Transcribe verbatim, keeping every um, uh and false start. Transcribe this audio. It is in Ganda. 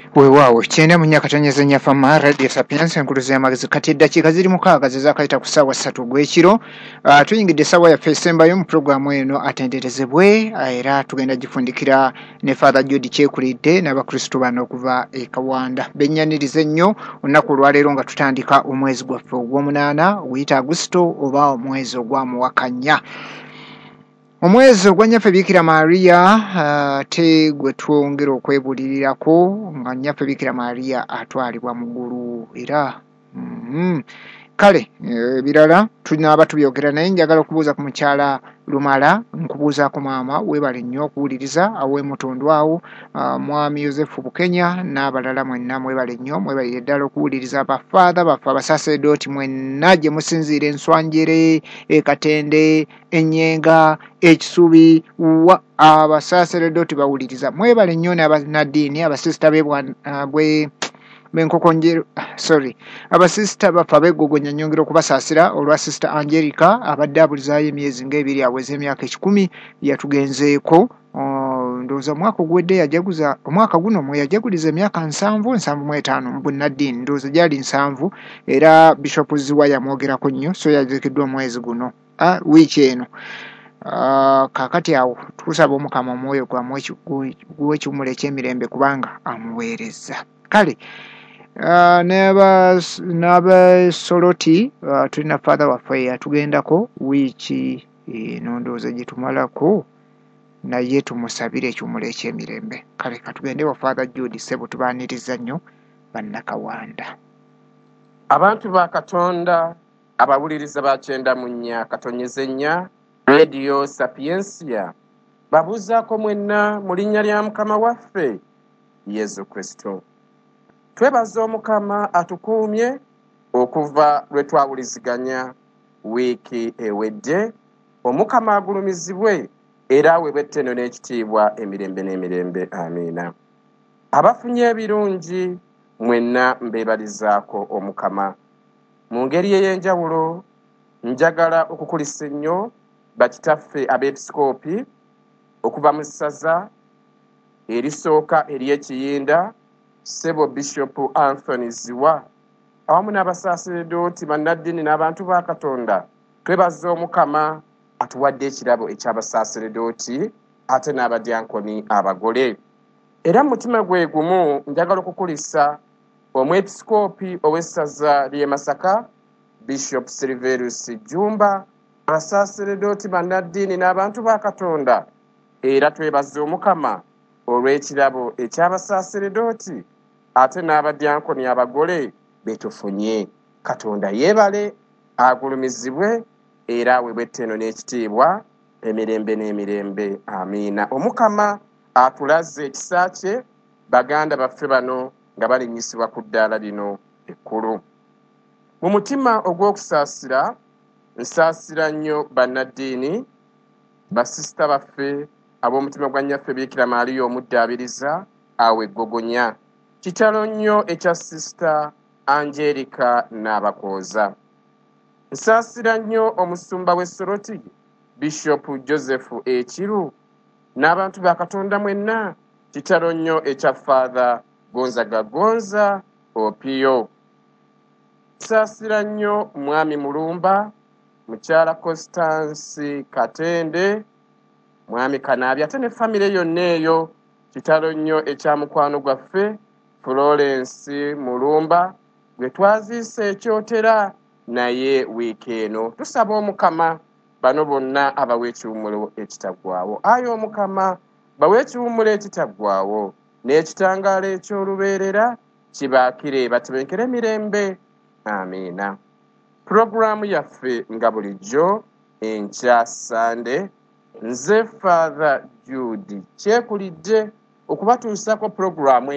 weewaawo kyenda mu nnya katonyeza nnya fama radio sapiensi enkuluzo y'amagezi kati eddakiika ziri mukaaga ze zaakayita ku ssaawa ssatu ogw'ekiro. Uh, tuyingidde essaawa yaffe esembayo mu pulogulaamu eno atenderezebwe, uh, era tugenda gifundikira ne Father Jude Kyekulidde n'abakristu bano okuva e Kawanda. Bennyaniriza ennyo olunaku olwaleero nga tutandika omwezi gwaffe ogw'omunaana oguyita Agusito oba omwezi ogwamuwakanya. Omwezi ogwa nnyaffe Biikira Maria ate uh, gwe twongera okwebulirirako nga nnyaffe Biikira Maria atwalibwa mu ggulu era mm-hmm. Kale ebirala e, tunaaba tubyogera naye njagala okubuuza ku mukyala Lumala, nkubuuza ku maama weebale nnyo okuwuliriza aw'e Mutundu awo, uh, mwami Yosefu Bukenya n'abalala mwenna mwebale nnyo mwebalire ddala okuwuliriza abafaatha baffe abasaseredooti mwenna gye musinziira Enswanjere, e Katende, Ennyenga, Ekisubi wa abasaseredooti bawuliriza mwebale nnyo n'abannaddiini abasisita b'e uh, bwe benkokonjero sorry abasista baffe ab'eggogonya nnyongera okubasaasira olwa Sister Angelica abadde abulizaayo emyezi ng'ebiri aweze emyaka ekikumi yatugenzeeko. Uh, ndowooza omwaka ogwedde yajaguza omwaka guno mwe yajaguliza emyaka nsanvu nsanvu mu etaano mu bunnaddiini, ndowooza gyali nsanvu, era Bishop Ziwa yamwogerako nnyo so yaziikiddwa omwezi guno uh, wiiki eno. Uh, kaakati awo tusaba Omukama omwoyo gw'ekiwummulo eky'emirembe kubanga amuweereza. Kale Uh, n'abasoloti uh, tulina Father waffe yatugendako wiiki eno ndowooza gye tumalako, naye tumusabire ekiwummulo eky'emirembe. Kale katugende wa Father Jude ssebo tubaaniriza nnyo bannakawanda. Abantu ba Katonda abawuliriza ba kyenda mu nnya katonyeze nnya Radio Sapiensia babuuzaako mwenna mu linnya lya Mukama waffe Yesu Kristo. Twebaza Omukama atukuumye okuva lwe twawuliziganya wiiki ewedde. Omukama agulumizibwe era aweebwe ettendo n'ekitiibwa emirembe n'emirembe. Amiina. Abafunye ebirungi mwenna mbeebalizaako Omukama. Mu ngeri ey'enjawulo njagala okukulisa ennyo bakitaffe abeepisikoopi okuva mu ssaza erisooka ery'Ekiyinda, Sebo Bishop Anthony Ziwa awamu n'abasaseredooti bannaddiini n'abantu ba Katonda. Twebaza Omukama atuwadde ekirabo eky'abasaseredooti ate n'abadyankoni abagole. Era mu mutima gwe gumu njagala okukulisa omwepisikoopi ow'essaza ly'e Masaka Bishop Silverus Jumba, abasaseredooti bannaddiini n'abantu ba Katonda. Era twebaza Omukama olw'ekirabo eky'abasaseredooti ate n'abadyankoni abagole betufunye. Katonda yeebale agulumizibwe era aweebwe ettendo n'ekitiibwa emirembe n'emirembe. Amiina. Omukama atulaze ekisa kye baganda baffe bano nga balinnyisibwa ku ddaala lino ekkulu. Mu mutima ogw'okusaasira nsaasira nnyo bannaddiini basisita baffe ab'omutima gwa nnyaffe Biikira Maria omuddaabiriza awe eggogonya, kitalo nnyo ekya Sister Angelica n'abakooza. Nsaasira nnyo omusumba w'essoroti Bishop Joseph Ekiru n'abantu ba Katonda mwenna, kitalo nnyo ekya Father Gonzaga Gonza Opio. Nsaasira nnyo Mwami Mulumba, Mukyala Constance Katende, Mwami Kanabya ate ne famire yonna eyo, kitalo nnyo ekya mukwano gwaffe Florence Mulumba gwe twaziise ekyotera naye wiiki eno. Tusaba Omukama bano bonna abawa ekiwummulo ekitaggwaawo. Ayi Omukama bawa ekiwummulo ekitaggwaawo n'ekitangaalo eky'olubeerera kibaakire batebenkere mirembe. Amiina. Puroguraamu yaffe nga bulijjo enkya Sande, nze Father Jude Kyekulidde okubatuusako puroguraamu